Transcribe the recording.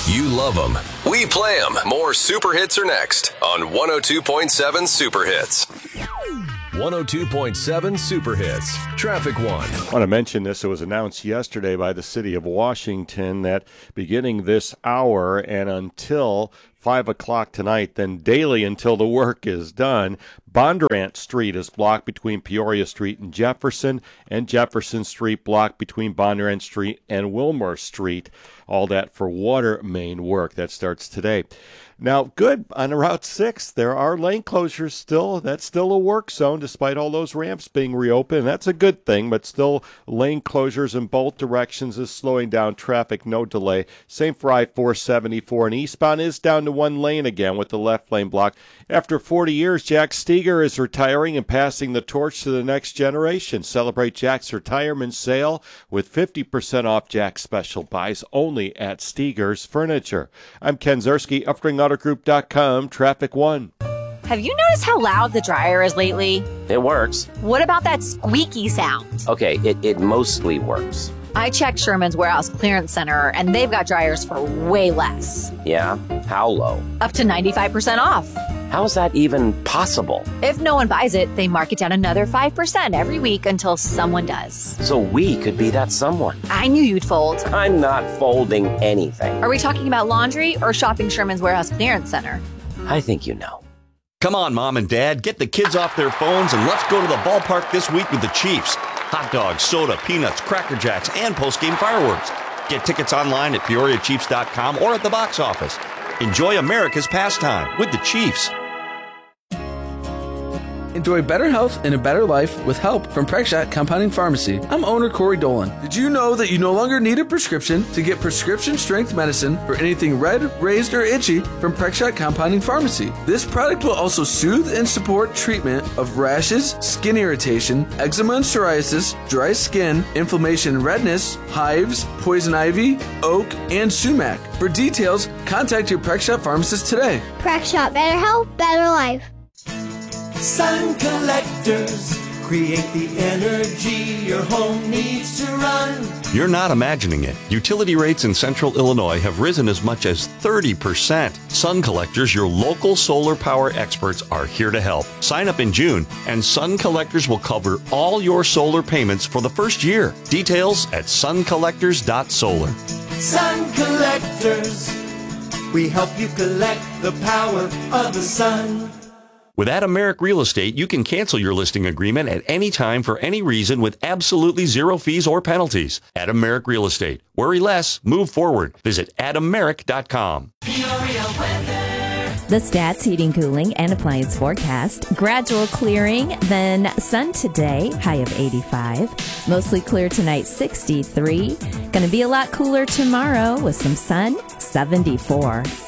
You love them. We play them. More Super Hits are next on 102.7 Super Hits. 102.7 Super Hits. Traffic One. I want to mention this. It was announced yesterday by the city of Washington that beginning this hour and until 5 o'clock tonight, then daily until the work is done, Bondurant Street is blocked between Peoria Street and Jefferson Street blocked between Bondurant Street and Wilmore Street. All that for water main work. That starts today. Now, good, on Route 6, there are lane closures still. That's still a work zone despite all those ramps being reopened. That's a good thing, but still lane closures in both directions is slowing down traffic, no delay. Same for I-474, and eastbound is down to one lane again with the left lane blocked. After 40 years, Jack Steger is retiring and passing the torch to the next generation. Celebrate Jack's retirement sale with 50% off Jack's special buys only at Steger's Furniture. I'm Ken Zerski, UpringAutoGroup.com, Traffic One. Have you noticed how loud the dryer is lately? It works. What about that squeaky sound? Okay, it mostly works. I checked Sherman's Warehouse Clearance Center, and they've got dryers for way less. Yeah? How low? Up to 95% off. How is that even possible? If no one buys it, they mark it down another 5% every week until someone does. So we could be that someone. I knew you'd fold. I'm not folding anything. Are we talking about laundry or shopping Sherman's Warehouse Clearance Center? I think you know. Come on, Mom and Dad, get the kids off their phones and let's go to the ballpark this week with the Chiefs. Hot dogs, soda, peanuts, Cracker Jacks, and post-game fireworks. Get tickets online at PeoriaChiefs.com or at the box office. Enjoy America's pastime with the Chiefs. Enjoy better health and a better life with help from Prexshot Compounding Pharmacy. I'm owner Corey Dolan. Did you know that you no longer need a prescription to get prescription-strength medicine for anything red, raised, or itchy from Prexshot Compounding Pharmacy? This product will also soothe and support treatment of rashes, skin irritation, eczema and psoriasis, dry skin, inflammation and redness, hives, poison ivy, oak, and sumac. For details, contact your Prexshot pharmacist today. Prexshot, better health, better life. Sun collectors create the energy your home needs to run. You're not imagining it. Utility rates in central Illinois have risen as much as 30%. Sun Collectors, your local solar power experts, are here to help. Sign up in June, and Sun Collectors will cover all your solar payments for the first year. Details at suncollectors.solar. Sun collectors, we help you collect the power of the sun. With Adameric Real Estate, you can cancel your listing agreement at any time for any reason with absolutely zero fees or penalties. Adameric Real Estate. Worry less, move forward. Visit adameric.com. The Stats Heating, Cooling, and Appliance forecast. Gradual clearing, then sun today, high of 85. Mostly clear tonight, 63. Going to be a lot cooler tomorrow with some sun, 74.